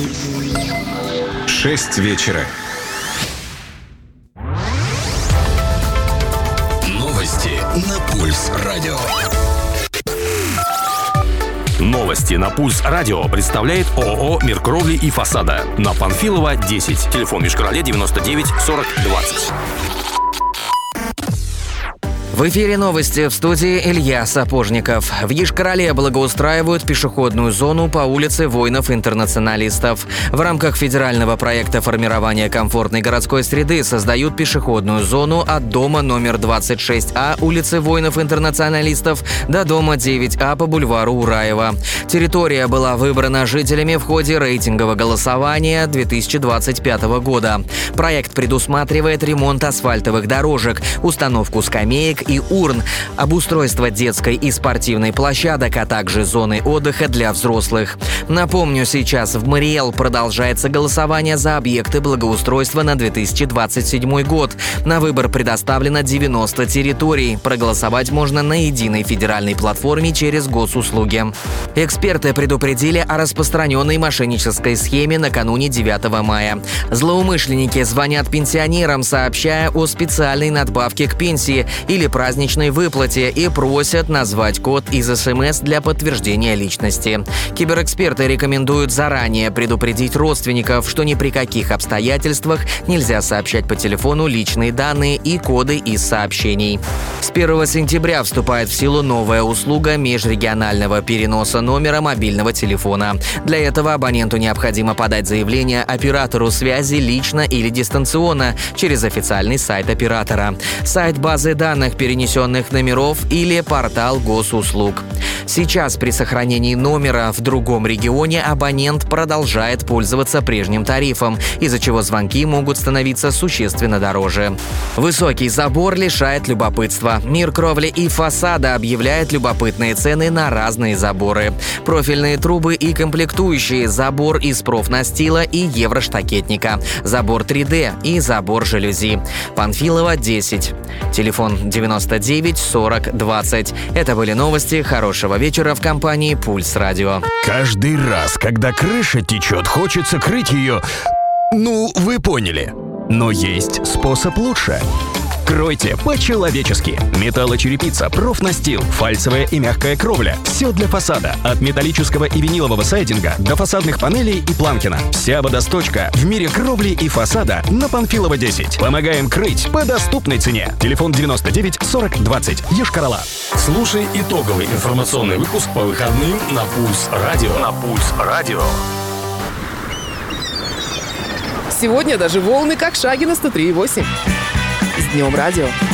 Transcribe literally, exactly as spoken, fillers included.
Шесть вечера. Новости на Пульс Радио. Новости на Пульс Радио представляет ООО «Мир кровли и фасада». На Панфилова, десять. Телефон Мишкарале девяносто девять сорок двадцать. В эфире новости, в студии Илья Сапожников. В Йошкар-Оле благоустраивают пешеходную зону по улице воинов-интернационалистов. В рамках федерального проекта формирования комфортной городской среды создают пешеходную зону от дома номер двадцать шесть А улицы воинов-интернационалистов до дома девять А по бульвару Ураева. Территория была выбрана жителями в ходе рейтингового голосования две тысячи двадцать пятого года. Проект предусматривает ремонт асфальтовых дорожек, установку скамеек и урн, обустройство детской и спортивной площадок, а также зоны отдыха для взрослых. Напомню, сейчас в Мариэл продолжается голосование за объекты благоустройства на две тысячи двадцать седьмой год. На выбор предоставлено девяносто территорий. Проголосовать можно на единой федеральной платформе через госуслуги. Эксперты предупредили о распространенной мошеннической схеме накануне девятого мая. Злоумышленники звонят пенсионерам, сообщая о специальной надбавке к пенсии или праздничной выплате и просят назвать код из СМС для подтверждения личности. Киберэксперты рекомендуют заранее предупредить родственников, что ни при каких обстоятельствах нельзя сообщать по телефону личные данные и коды из сообщений. С первого сентября вступает в силу новая услуга межрегионального переноса номера мобильного телефона. Для этого абоненту необходимо подать заявление оператору связи лично или дистанционно через официальный сайт оператора, сайт базы данных перенесенных номеров или портал госуслуг. Сейчас при сохранении номера в другом регионе абонент продолжает пользоваться прежним тарифом, из-за чего звонки могут становиться существенно дороже. Высокий забор лишает любопытства. Мир кровли и фасада объявляет любопытные цены на разные заборы. Профильные трубы и комплектующие, забор из профнастила и евроштакетника, забор три дэ и забор жалюзи. Панфилова, десять. Телефон девяносто девять сорок двадцать. Это были новости. Хорошего вечера в компании Пульс Радио. Каждый раз, когда крыша течет, хочется крыть ее... Ну, вы поняли. Но есть способ лучше. Кройте по-человечески. Металлочерепица, профнастил, фальцевая и мягкая кровля. Все для фасада. От металлического и винилового сайдинга до фасадных панелей и планкина. Вся водосточка в мире кровли и фасада на Панфилова, десять. Помогаем крыть по доступной цене. Телефон девяносто девять сорок двадцать. Йошкар-Ола. Слушай итоговый информационный выпуск по выходным на Пульс Радио. На Пульс Радио. Сегодня даже волны как шаги на сто три и восемь. С Днем радио!